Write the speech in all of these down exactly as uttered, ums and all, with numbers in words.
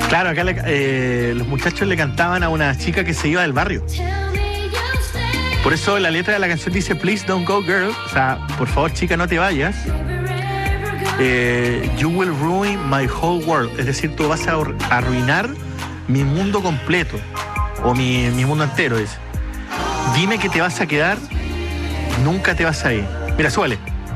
Claro, acá le, eh, los muchachos le cantaban a una chica que se iba del barrio. Por eso la letra de la canción dice Please don't go girl. O sea, por favor chica, no te vayas. eh, You will ruin my whole world. Es decir, tú vas a arruinar mi mundo completo. O mi, mi mundo entero, dice. Dime que te vas a quedar, nunca te vas a ir. Mira, súbale.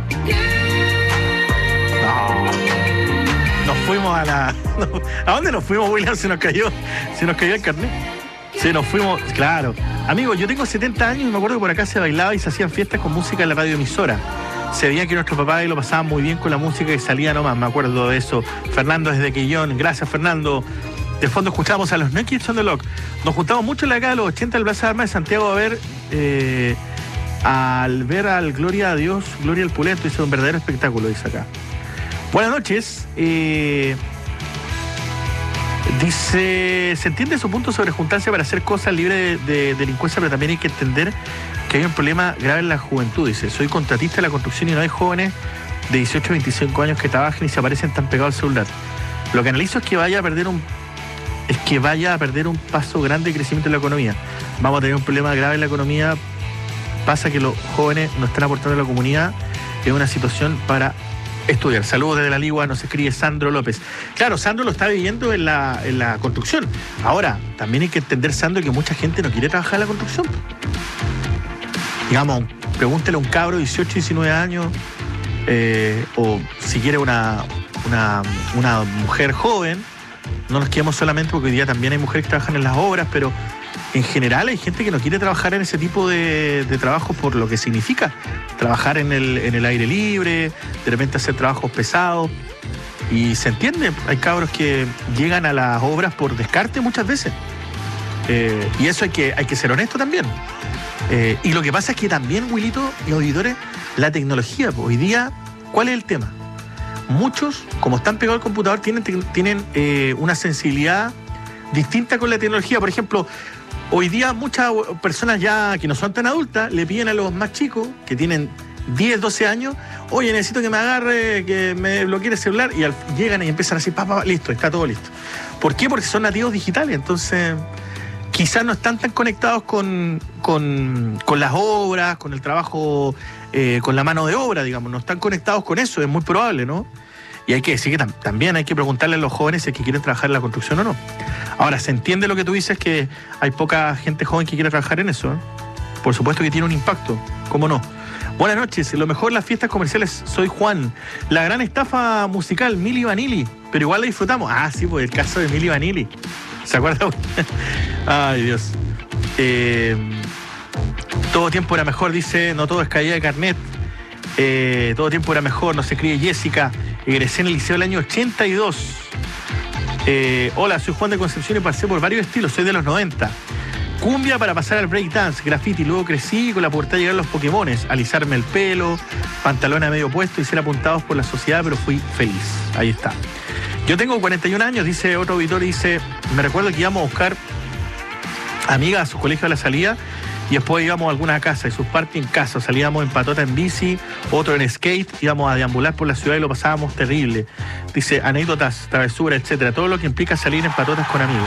No. Nos fuimos a la... No. ¿A dónde nos fuimos, William? Se nos cayó, se nos cayó el carnet. Se nos fuimos, claro. Amigo, yo tengo setenta años y me acuerdo que por acá se bailaba y se hacían fiestas con música en la radioemisora. Se veía que nuestros papás lo pasaban muy bien con la música que salía nomás, me acuerdo de eso. Fernando desde Quillón, gracias Fernando. De fondo escuchábamos a los New Kids on the Block. Nos juntamos mucho en la década de los ochenta del Plaza de Armas de Santiago a ver, eh, al ver al Gloria a Dios, Gloria al Pulento, hizo un verdadero espectáculo, dice acá. Buenas noches. Eh, dice, se entiende su punto sobre juntarse para hacer cosas libres de, de delincuencia, pero también hay que entender que hay un problema grave en la juventud. Dice, soy contratista de la construcción y no hay jóvenes de dieciocho a veinticinco años que trabajen y se aparecen tan pegados al celular. Lo que analizo es que vaya a perder un es que vaya a perder un paso grande de crecimiento en la economía. Vamos a tener un problema grave en la economía. Pasa que los jóvenes no están aportando a la comunidad. Es una situación para estudiar. Saludos desde la Ligua, nos escribe Sandro López. Claro, Sandro lo está viviendo en la, en la construcción. Ahora, también hay que entender, Sandro, que mucha gente no quiere trabajar en la construcción. Digamos, pregúntele a un cabro de dieciocho, diecinueve años, eh, o si quiere una, una, una mujer joven. No nos quedemos solamente porque hoy día también hay mujeres que trabajan en las obras, pero en general hay gente que no quiere trabajar en ese tipo de, de trabajo por lo que significa trabajar en el, en el aire libre, de repente hacer trabajos pesados. Y se entiende, hay cabros que llegan a las obras por descarte muchas veces. Eh, y eso hay que, hay que ser honesto también. Eh, y lo que pasa es que también, Wilito y auditores, la tecnología, pues, hoy día, ¿cuál es el tema? Muchos, como están pegados al computador, tienen, tienen eh, una sensibilidad distinta con la tecnología. Por ejemplo, hoy día muchas personas ya que no son tan adultas le piden a los más chicos, que tienen diez, doce años, oye, necesito que me agarre, que me bloquee el celular, y al, llegan y empiezan así, papá, pa, listo, está todo listo. ¿Por qué? Porque son nativos digitales, entonces quizás no están tan conectados con, con, con las obras, con el trabajo, eh, con la mano de obra, digamos, no están conectados con eso, es muy probable, ¿no? Y hay que decir que tam- también hay que preguntarle a los jóvenes si es que quieren trabajar en la construcción o no. Ahora, se entiende lo que tú dices, que hay poca gente joven que quiere trabajar en eso, ¿eh? Por supuesto que tiene un impacto, ¿cómo no? Buenas noches, lo mejor las fiestas comerciales, soy Juan. La gran estafa musical, Milli Vanilli, pero igual la disfrutamos. Ah, sí, pues el caso de Milli Vanilli. ¿Se acuerdan? Ay, Dios. Eh, todo tiempo era mejor, dice, no todo es caída de carnet. Eh, todo tiempo era mejor, nos escribe Jessica. Egresé en el liceo del año ochenta y dos. Eh, hola, soy Juan de Concepción y pasé por varios estilos, soy de los noventa. Cumbia para pasar al breakdance, graffiti, luego crecí y con la pubertad llegaron los Pokémones, alisarme el pelo, pantalón a medio puesto y ser apuntados por la sociedad, pero fui feliz. Ahí está. Yo tengo cuarenta y un años, dice otro auditor, dice, me recuerdo que íbamos a buscar amigas a su colegio a la salida y después íbamos a alguna casa y sus parties en casa, salíamos en patota en bici, otro en skate, íbamos a deambular por la ciudad y lo pasábamos terrible. Dice, anécdotas, travesuras, etcétera, todo lo que implica salir en patotas con amigos.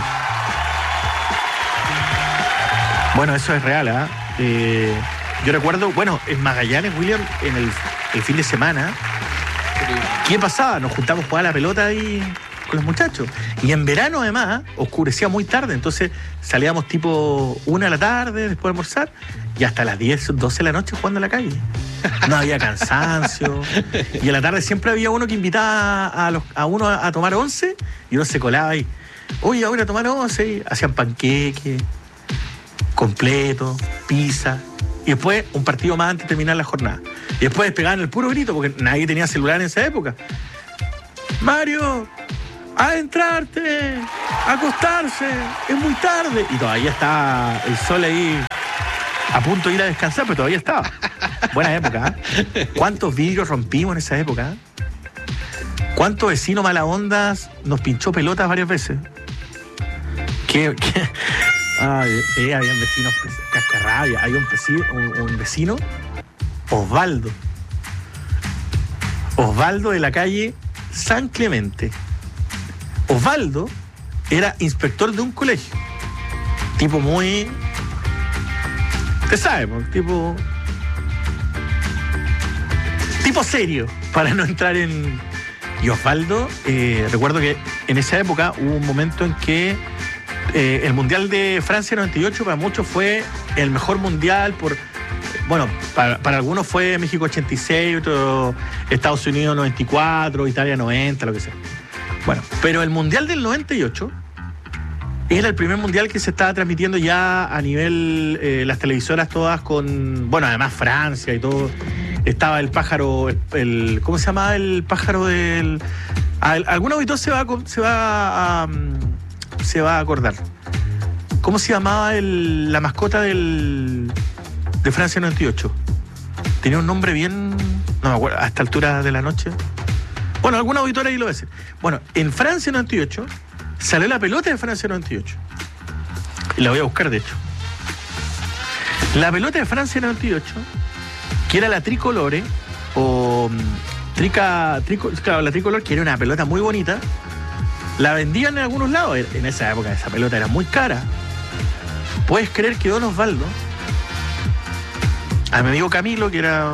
Bueno, eso es real, ¿eh? eh yo recuerdo, bueno, en Magallanes, William, en el, el fin de semana, ¿qué pasaba? Nos juntamos a jugar a la pelota ahí con los muchachos. Y en verano, además, oscurecía muy tarde, entonces salíamos tipo una de la tarde, después de almorzar, y hasta las diez, doce de la noche jugando en la calle. No había cansancio. Y en la tarde siempre había uno que invitaba a, los, a uno a, a tomar once, y uno se colaba ahí. Oye, ahora a tomar once, y hacían panqueques, completo, pizza, y después un partido más antes de terminar la jornada. Y después despegaban el puro grito, porque nadie tenía celular en esa época. Mario, a entrarte, a acostarse, es muy tarde. Y todavía está el sol ahí a punto de ir a descansar, pero todavía estaba. Buena época, ¿eh? ¿Cuántos vidrios rompimos en esa época? ¿Eh? ¿Cuántos vecinos mala ondas nos pinchó pelotas varias veces? ¿Qué? qué? Ay, sí, habían vecinos cascarrabia. Hay un vecino, un, un vecino, Osvaldo. Osvaldo de la calle San Clemente. Osvaldo era inspector de un colegio. Tipo muy... Usted sabe, pues, tipo... Tipo serio, para no entrar en... Y Osvaldo, eh, recuerdo que en esa época hubo un momento en que eh, el Mundial de Francia noventa y ocho para muchos fue el mejor mundial por... Bueno, para, para algunos fue México ochenta y seis, otro Estados Unidos noventa y cuatro, Italia noventa, lo que sea. Bueno, pero el Mundial del noventa y ocho era el primer mundial que se estaba transmitiendo ya a nivel, eh, las televisoras todas con, bueno, además Francia y todo. Estaba el pájaro, el, el ¿cómo se llamaba el pájaro del...? Al, algún auditor se va, a, se, va a, se va a acordar. ¿Cómo se llamaba el, la mascota del, de Francia noventa y ocho? Tenía un nombre bien... No me acuerdo, a esta altura de la noche. Bueno, algún auditor ahí lo va a decir. Bueno, en Francia noventa y ocho salió la pelota de Francia noventa y ocho. Y la voy a buscar, de hecho. La pelota de Francia noventa y ocho, que era la tricolore, o trica, trico, claro, la tricolor, que era una pelota muy bonita, la vendían en algunos lados. En esa época esa pelota era muy cara. ¿Puedes creer que Don Osvaldo, a mi amigo Camilo, que era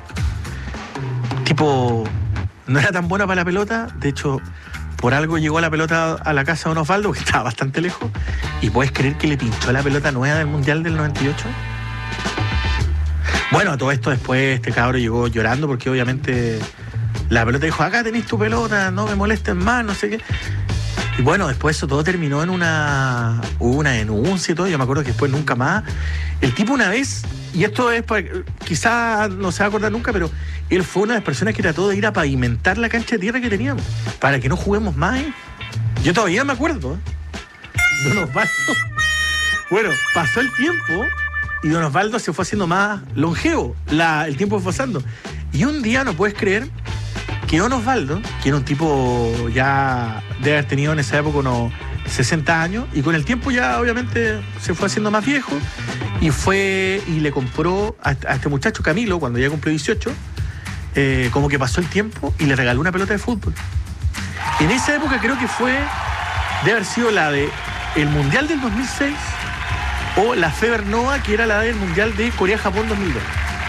tipo, no era tan buena para la pelota, de hecho, por algo llegó la pelota a la casa de Don Osvaldo, que estaba bastante lejos, y puedes creer que le pinchó la pelota nueva del Mundial del noventa y ocho? Bueno, a todo esto después este cabro llegó llorando porque obviamente la pelota dijo, acá tenés tu pelota, no me molesten más, no sé qué. Y bueno, después eso todo terminó en una... Hubo una denuncia y todo, yo me acuerdo que después nunca más. El tipo una vez, y esto es para... Quizás no se va a acordar nunca, pero él fue una de las personas que trató de ir a pavimentar la cancha de tierra que teníamos, para que no juguemos más, ¿eh? Yo todavía me acuerdo, ¿eh? Don Osvaldo. Bueno, pasó el tiempo... Y Don Osvaldo se fue haciendo más longevo, la, el tiempo fue pasando. Y un día no puedes creer que Don Osvaldo, que era un tipo ya de haber tenido en esa época unos sesenta años, y con el tiempo ya obviamente se fue haciendo más viejo, y fue y le compró a, a este muchacho Camilo, cuando ya cumplió dieciocho, eh, como que pasó el tiempo y le regaló una pelota de fútbol. En esa época creo que fue, de haber sido la de el Mundial del dos mil seis, o la Feber Nova, que era la del Mundial de Corea-Japón dos mil dos.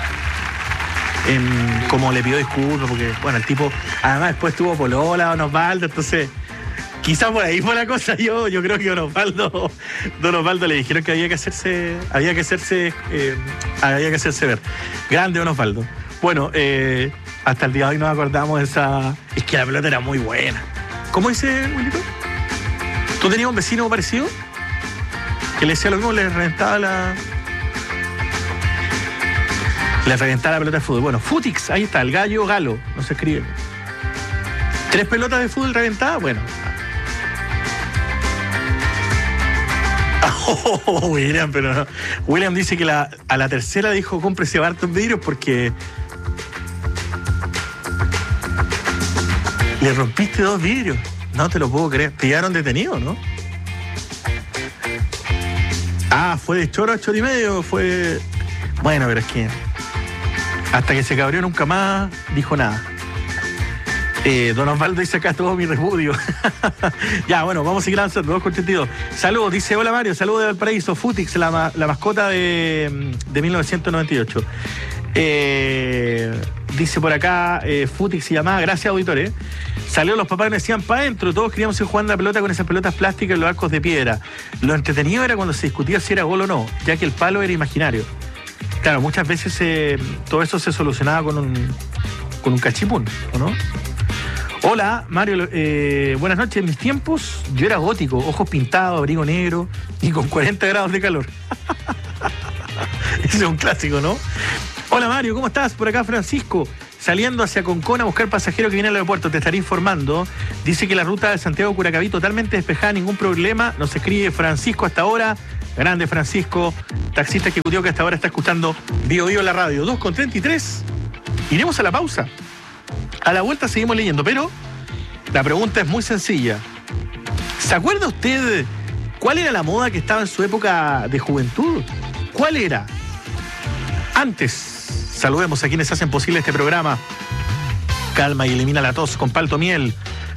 En, como le pidió disculpas, porque, bueno, el tipo, además después tuvo polola, Don Osvaldo, entonces, quizás por ahí fue la cosa. Yo, yo creo que Don Osvaldo, Don Osvaldo le dijeron que había que hacerse, había que hacerse, eh, había que hacerse ver. Grande Don Osvaldo. Bueno, eh, hasta el día de hoy nos acordamos de esa... Es que la pelota era muy buena. ¿Cómo dice, Wilito? ¿Tú tenías un vecino parecido? Que le decía lo mismo, le reventaba la... Le reventaba la pelota de fútbol. Bueno, Futix, ahí está, el gallo galo, no se escribe. ¿Tres pelotas de fútbol reventadas? Bueno. Oh, William, pero no. William dice que la, a la tercera dijo, cómprese hartos vidrios porque... Le rompiste dos vidrios. No te lo puedo creer. Te llevaron detenido, ¿no? Ah, fue de choro a choro y medio, fue... Bueno, pero es que... Hasta que se cabrió nunca más, dijo nada. Eh, Don Osvaldo dice acá todo mi repudio. Ya, bueno, vamos a seguir avanzando. dos con ochenta y dos. Saludos, dice, hola Mario, saludos de Valparaíso, Futix, la, la mascota de, de mil novecientos noventa y ocho. Eh, dice por acá, eh, Futix se llamaba, gracias auditores. Salieron los papás y me decían, pa' adentro, todos queríamos ir jugando la pelota con esas pelotas plásticas en los arcos de piedra. Lo entretenido era cuando se discutía si era gol o no, ya que el palo era imaginario. Claro, muchas veces eh, todo eso se solucionaba con un, con un cachipún, ¿o no? Hola, Mario, eh, buenas noches. En mis tiempos yo era gótico, ojos pintados, abrigo negro y con cuarenta grados de calor. Ese es un clásico, ¿no? Hola Mario, ¿cómo estás? Por acá Francisco, saliendo hacia Concón a buscar pasajero que viene al aeropuerto, te estaré informando. Dice que la ruta de Santiago-Curacaví totalmente despejada, ningún problema. Nos escribe Francisco hasta ahora. Grande Francisco, taxista ejecutivo que hasta ahora está escuchando Bio Bio la radio. dos con treinta y tres. Iremos a la pausa. A la vuelta seguimos leyendo, pero la pregunta es muy sencilla. ¿Se acuerda usted cuál era la moda que estaba en su época de juventud? ¿Cuál era? Antes, saludemos a quienes hacen posible este programa. Calma y elimina la tos con Palto Miel.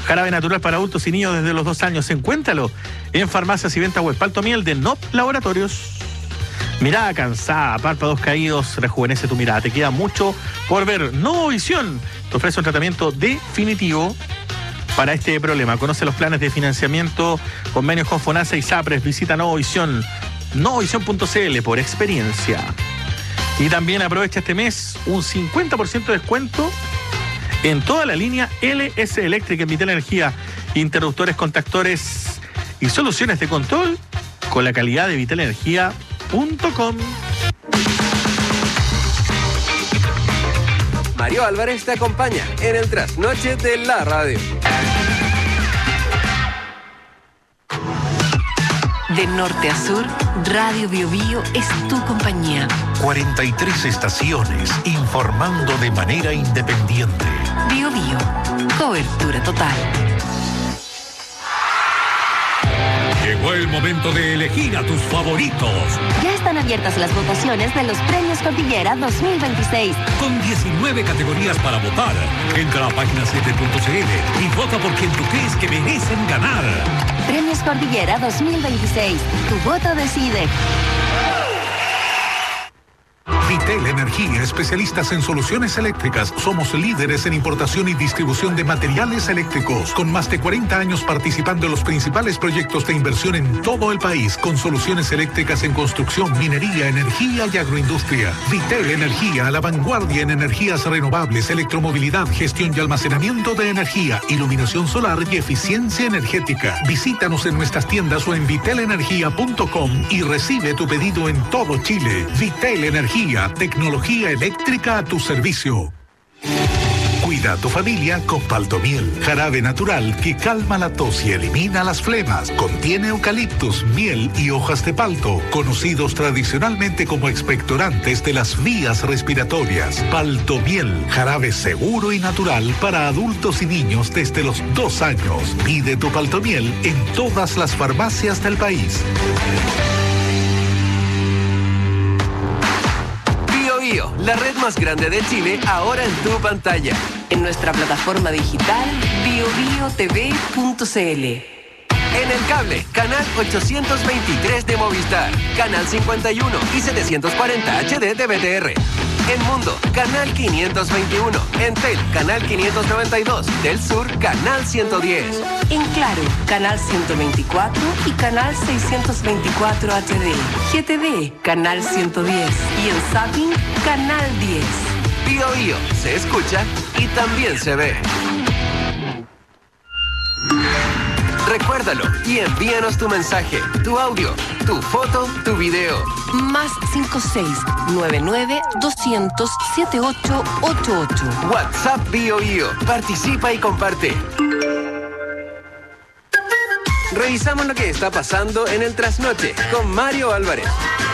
Jarabe natural para adultos y niños desde los dos años. Encuéntralo en farmacias y ventas web. Paltomiel de N O P Laboratorios. Mirada cansada, párpados caídos, rejuvenece tu mirada. Te queda mucho por ver. Novovisión te ofrece un tratamiento definitivo para este problema. Conoce los planes de financiamiento, convenios con FONASA y SAPRES. Visita Novovisión, novovisión punto c l por experiencia. Y también aprovecha este mes un cincuenta por ciento de descuento en toda la línea L S Eléctrica en Vital Energía. Interruptores, contactores y soluciones de control con la calidad de vital energía punto com. Mario Álvarez te acompaña en el trasnoche de la radio. De norte a sur, Radio Bio Bio es tu compañía. cuarenta y tres estaciones informando de manera independiente. Bio Bio, cobertura total. Llegó el momento de elegir a tus favoritos. Ya están abiertas las votaciones de los Premios Cordillera dos mil veintiséis. Con diecinueve categorías para votar. Entra a página siete punto c l y vota por quien tú crees que merecen ganar. Premios Cordillera dos mil veintiséis. Tu voto decide. Vitel Energía, especialistas en soluciones eléctricas. Somos líderes en importación y distribución de materiales eléctricos, con más de cuarenta años participando en los principales proyectos de inversión en todo el país, con soluciones eléctricas en construcción, minería, energía y agroindustria. Vitel Energía, a la vanguardia en energías renovables, electromovilidad, gestión y almacenamiento de energía, iluminación solar y eficiencia energética. Visítanos en nuestras tiendas o en vitel energía punto com y recibe tu pedido en todo Chile. Vitel Energía, tecnología eléctrica a tu servicio. Cuida a tu familia con Paltomiel, jarabe natural que calma la tos y elimina las flemas. Contiene eucaliptus, miel y hojas de palto, conocidos tradicionalmente como expectorantes de las vías respiratorias. Paltomiel, jarabe seguro y natural para adultos y niños desde los dos años. Pide tu Paltomiel en todas las farmacias del país. La red más grande de Chile, ahora en tu pantalla. En nuestra plataforma digital bio bio t v punto c l. En el cable, canal ochocientos veintitrés de Movistar, canal cincuenta y uno y setecientos cuarenta H D de B T R. En Mundo, canal quinientos veintiuno. En Tel, canal quinientos noventa y dos. Del Sur, canal ciento diez. En Claro, canal ciento veinticuatro y canal seiscientos veinticuatro H D. G T V, canal ciento diez. Y en Zapping, canal diez. Bio Bio, se escucha y también se ve. Recuérdalo y envíanos tu mensaje, tu audio, tu foto, tu video. Más cinco seis nueve nueve doscientos setenta y ocho ochenta y ocho. WhatsApp Bio Bio. Participa y comparte. Revisamos lo que está pasando en el trasnoche con Mario Álvarez.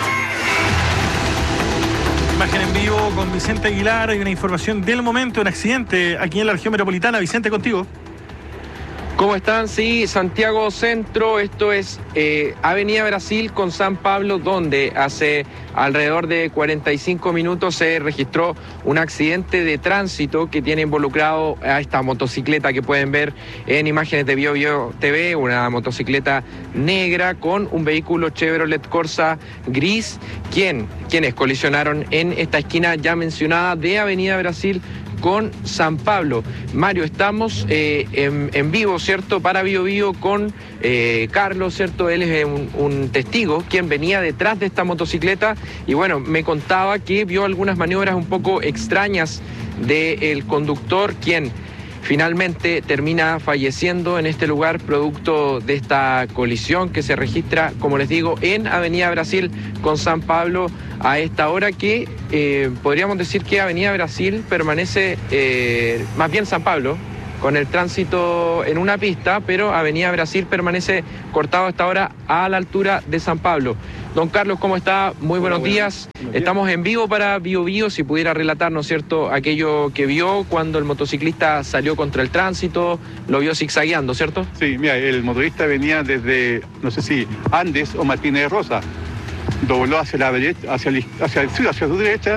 Imagen en vivo con Vicente Aguilar. Hay una información del momento, un accidente aquí en la región metropolitana. Vicente, contigo. ¿Cómo están? Sí, Santiago Centro, esto es eh, Avenida Brasil con San Pablo, donde hace alrededor de cuarenta y cinco minutos se registró un accidente de tránsito que tiene involucrado a esta motocicleta que pueden ver en imágenes de Bio Bio T V, una motocicleta negra con un vehículo Chevrolet Corsa gris, quien, quienes colisionaron en esta esquina ya mencionada de Avenida Brasil con San Pablo. Mario, estamos eh, en, en vivo, ¿cierto? Para Bio Bio con eh, Carlos, ¿cierto? Él es un, un testigo quien venía detrás de esta motocicleta y bueno, me contaba que vio algunas maniobras un poco extrañas del conductor, quien finalmente termina falleciendo en este lugar producto de esta colisión que se registra, como les digo, en Avenida Brasil con San Pablo a esta hora que eh, podríamos decir que Avenida Brasil permanece, eh, más bien San Pablo, con el tránsito en una pista, pero Avenida Brasil permanece cortado hasta ahora a la altura de San Pablo. Don Carlos, ¿cómo está? Muy buenos Hola, días. Buenos días. Estamos en vivo para Bio Bio, si pudiera relatarnos, ¿cierto?, aquello que vio cuando el motociclista salió contra el tránsito, lo vio zigzagueando, ¿cierto? Sí, mira, el motorista venía desde, no sé si Andes o Martínez de Rosa, dobló hacia la derecha, hacia, el, hacia el sur, hacia su derecha,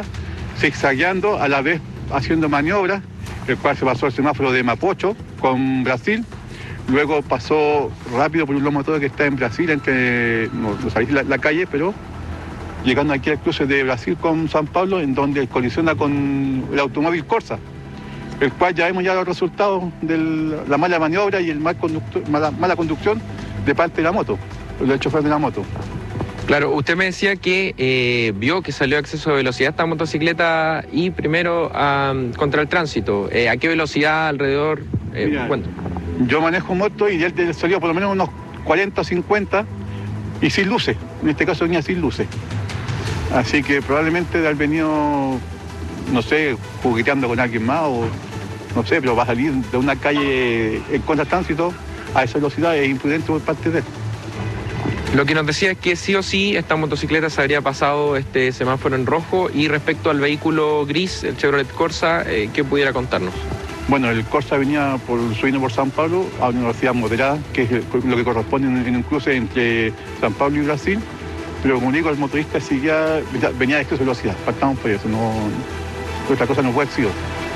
zigzagueando, a la vez haciendo maniobras, el cual se pasó el semáforo de Mapocho con Brasil luego pasó rápido por un lomotor que está en Brasil, entre, no, no sabéis la, la calle, pero llegando aquí al cruce de Brasil con San Pablo, en donde colisiona con el automóvil Corsa, el cual ya vemos ya los resultados de la mala maniobra y el mal conductor, mala, mala conducción de parte de la moto, del chofer de la moto. Claro, usted me decía que eh, vio que salió a exceso de velocidad esta motocicleta y primero um, contra el tránsito. Eh, ¿A qué velocidad alrededor? Eh, Mira, yo manejo moto y él salió por lo menos unos cuarenta o cincuenta y sin luces. En este caso venía sin luces. Así que probablemente de haber venido, no sé, jugueteando con alguien más o no sé, pero va a salir de una calle en contra del tránsito a esa velocidad es imprudente por parte de él. Lo que nos decía es que sí o sí esta motocicleta se habría pasado este semáforo en rojo. Y respecto al vehículo gris, el Chevrolet Corsa, eh, ¿qué pudiera contarnos? Bueno, el Corsa venía por, subiendo por San Pablo a una velocidad moderada, que es lo que corresponde en, en un cruce entre San Pablo y Brasil. Pero como digo, el motorista seguía, venía de exceso de velocidad, faltamos por eso, no, otra cosa no puede haber sido.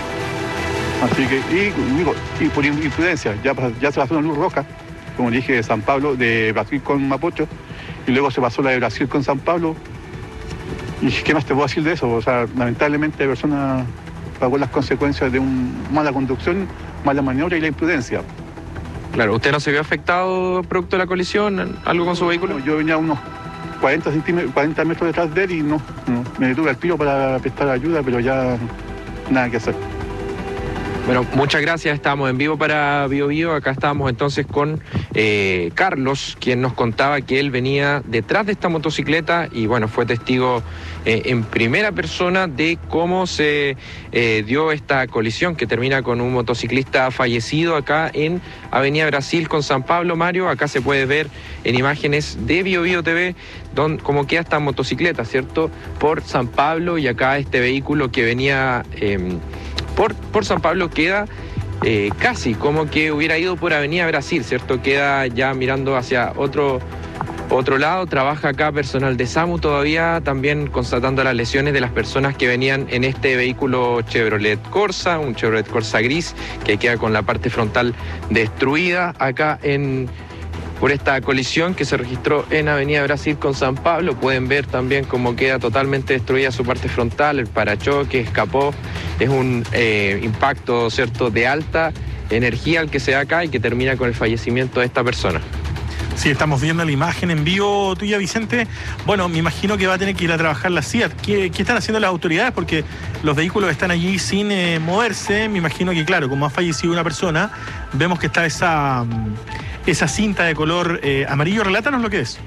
Así que, y, digo, y por imprudencia, ya, ya se pasó una luz roja, como dije, de San Pablo, de Brasil con Mapocho, y luego se pasó la de Brasil con San Pablo. ¿Y qué más te puedo decir de eso? O sea, lamentablemente la persona pagó las consecuencias de una mala conducción, mala maniobra y la imprudencia. Claro, ¿usted no se vio afectado producto de la colisión? ¿Algo con su vehículo? Yo venía a unos cuarenta centímetros, cuarenta metros detrás de él y no, no me detuve al tiro para prestar ayuda, pero ya nada que hacer. Bueno, muchas gracias. Estamos en vivo para Bio Bio. Acá estábamos entonces con eh, Carlos, quien nos contaba que él venía detrás de esta motocicleta y bueno, fue testigo eh, en primera persona de cómo se eh, dio esta colisión que termina con un motociclista fallecido acá en Avenida Brasil con San Pablo. Mario, acá se puede ver en imágenes de Bio Bio T V don, cómo queda esta motocicleta, ¿cierto? Por San Pablo, y acá este vehículo que venía eh, por, por San Pablo queda eh, casi como que hubiera ido por Avenida Brasil, ¿cierto? Queda ya mirando hacia otro, otro lado. Trabaja acá personal de SAMU todavía, también constatando las lesiones de las personas que venían en este vehículo Chevrolet Corsa, un Chevrolet Corsa gris que queda con la parte frontal destruida acá en... por esta colisión que se registró en Avenida Brasil con San Pablo. Pueden ver también cómo queda totalmente destruida su parte frontal, el parachoque escapó. Es un eh, impacto, ¿cierto?, de alta energía el que se da acá y que termina con el fallecimiento de esta persona. Sí, estamos viendo la imagen en vivo tuya, Vicente. Bueno, me imagino que va a tener que ir a trabajar la C I A T. ¿Qué, qué están haciendo las autoridades? Porque los vehículos están allí sin eh, moverse. Me imagino que, claro, como ha fallecido una persona, vemos que está esa... esa cinta de color eh, amarillo. Relátanos lo que es.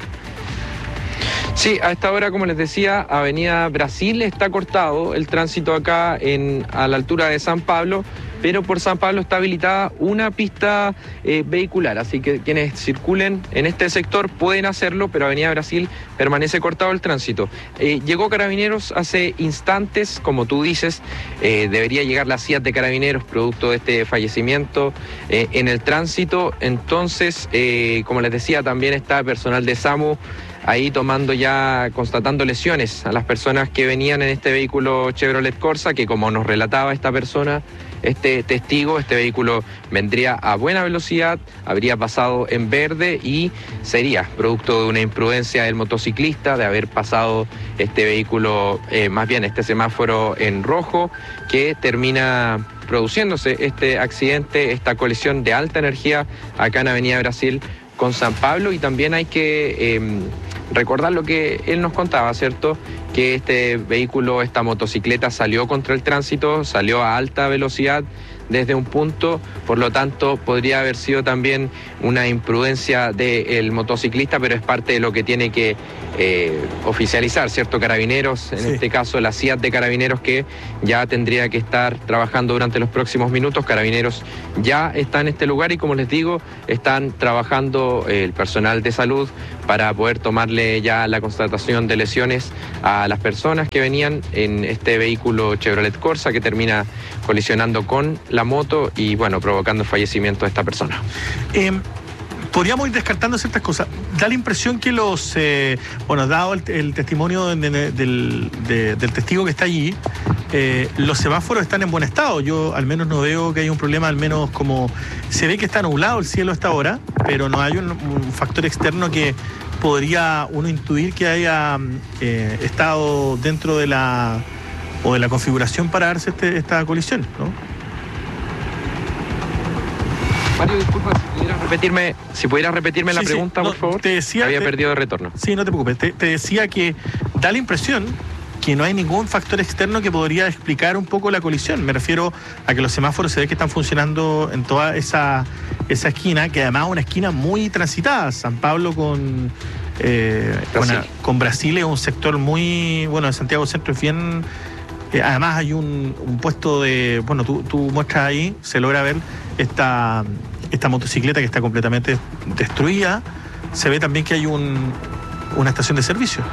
Sí, a esta hora, como les decía, Avenida Brasil está cortado el tránsito acá en, a la altura de San Pablo, pero por San Pablo está habilitada una pista eh, vehicular, así que quienes circulen en este sector pueden hacerlo, pero Avenida Brasil permanece cortado el tránsito. Eh, llegó Carabineros hace instantes, como tú dices, eh, debería llegar la C I A T de Carabineros producto de este fallecimiento eh, en el tránsito. Entonces, eh, como les decía, también está personal de SAMU ahí tomando ya, constatando lesiones a las personas que venían en este vehículo Chevrolet Corsa, que como nos relataba esta persona, este testigo, este vehículo vendría a buena velocidad, habría pasado en verde y sería producto de una imprudencia del motociclista de haber pasado este vehículo, eh, más bien este semáforo en rojo, que termina produciéndose este accidente, esta colisión de alta energía acá en Avenida Brasil con San Pablo. Y también hay que eh, recordar lo que él nos contaba, ¿cierto? Que este vehículo, esta motocicleta salió contra el tránsito, salió a alta velocidad desde un punto, por lo tanto podría haber sido también una imprudencia del motociclista, pero es parte de lo que tiene que eh, oficializar, ¿cierto? Carabineros, en sí. Este caso la C I A T de Carabineros, que ya tendría que estar trabajando durante los próximos minutos. Carabineros ya está en este lugar y, como les digo, están trabajando eh, el personal de salud para poder tomarle ya la constatación de lesiones a las personas que venían en este vehículo Chevrolet Corsa, que termina colisionando con la moto y, bueno, provocando el fallecimiento de esta persona. Eh, podríamos ir descartando ciertas cosas. Da la impresión que los, eh, bueno, dado el, el testimonio de, de, del, de, del testigo que está allí, eh, los semáforos están en buen estado. Yo al menos no veo que haya un problema, al menos como se ve que está nublado el cielo a esta hora, pero no hay un, un factor externo que podría uno intuir que haya eh, estado dentro de la o de la configuración para darse este, esta colisión, ¿no? Mario, disculpa, si pudieras repetirme, si pudieras repetirme sí, la sí. pregunta, No, por favor. Te decía, había te, perdido de retorno. Sí, no te preocupes. Te, te decía que da la impresión que no hay ningún factor externo que podría explicar un poco la colisión. Me refiero a que los semáforos se ve que están funcionando en toda esa, esa esquina, que además es una esquina muy transitada. San Pablo con, eh, Brasil. con, con Brasil es un sector muy, bueno, en Santiago Centro es bien... Eh, además hay un, un puesto de, bueno, tú, tú muestras ahí, se logra ver esta, esta motocicleta que está completamente destruida. Se ve también que hay un, una estación de servicio.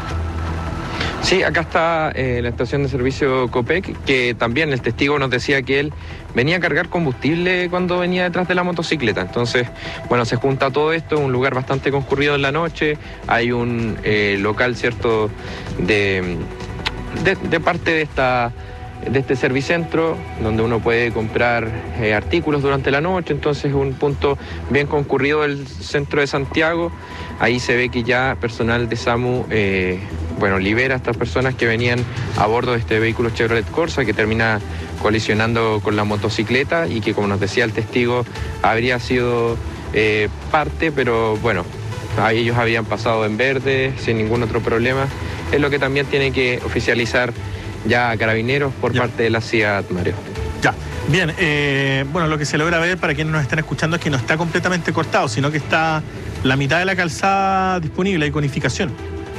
Sí, acá está eh, la estación de servicio Copec, que también el testigo nos decía que él venía a cargar combustible cuando venía detrás de la motocicleta. Entonces, bueno, se junta todo esto, un lugar bastante concurrido en la noche, hay un eh, local, ¿cierto?, de, de, de parte de esta... de este servicentro, donde uno puede comprar eh, artículos durante la noche. Entonces es un punto bien concurrido del centro de Santiago. Ahí se ve que ya personal de SAMU eh, bueno, libera a estas personas que venían a bordo de este vehículo Chevrolet Corsa, que termina colisionando con la motocicleta y que, como nos decía el testigo, habría sido eh, parte, pero bueno, a ellos habían pasado en verde sin ningún otro problema. Es lo que también tiene que oficializar ya Carabineros por ya. parte de la C I A T, Mario. Ya, bien, eh, bueno, lo que se logra ver para quienes nos están escuchando es que no está completamente cortado, sino que está la mitad de la calzada disponible, hay conificación.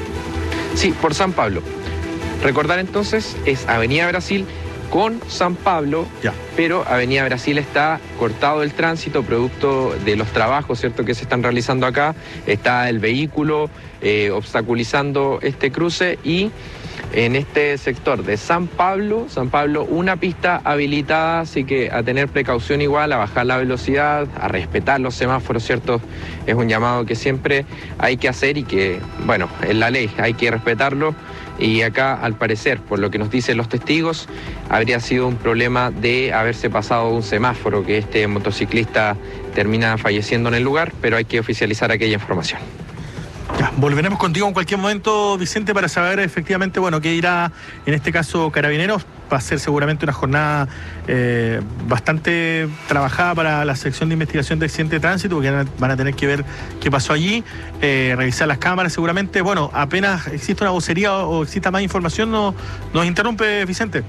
Sí, por San Pablo. Recordar entonces, es Avenida Brasil con San Pablo, ya. pero Avenida Brasil está cortado el tránsito producto de los trabajos, ¿cierto?, que se están realizando acá. Está el vehículo eh, obstaculizando este cruce y en este sector de San Pablo, San Pablo, una pista habilitada, así que a tener precaución igual, a bajar la velocidad, a respetar los semáforos, ¿cierto? Es un llamado que siempre hay que hacer y que, bueno, es la ley, hay que respetarlo. Y acá, al parecer, por lo que nos dicen los testigos, habría sido un problema de haberse pasado un semáforo, que este motociclista termina falleciendo en el lugar, pero hay que oficializar aquella información. Ya, volveremos contigo en cualquier momento, Vicente, para saber efectivamente, bueno, qué irá en este caso Carabineros. Va a ser seguramente una jornada eh, bastante trabajada para la sección de investigación de accidente de tránsito, porque van a tener que ver qué pasó allí, eh, revisar las cámaras seguramente. Bueno, apenas existe una vocería o, o exista más información, no, nos interrumpe, Vicente.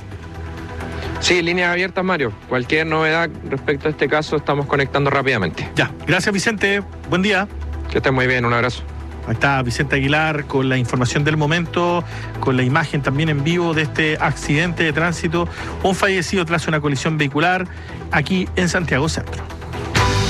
Sí, líneas abiertas, Mario. Cualquier novedad respecto a este caso estamos conectando rápidamente. Ya, gracias, Vicente. Buen día. Que estés muy bien, un abrazo. Ahí está Vicente Aguilar con la información del momento, con la imagen también en vivo de este accidente de tránsito, un fallecido tras una colisión vehicular aquí en Santiago Centro.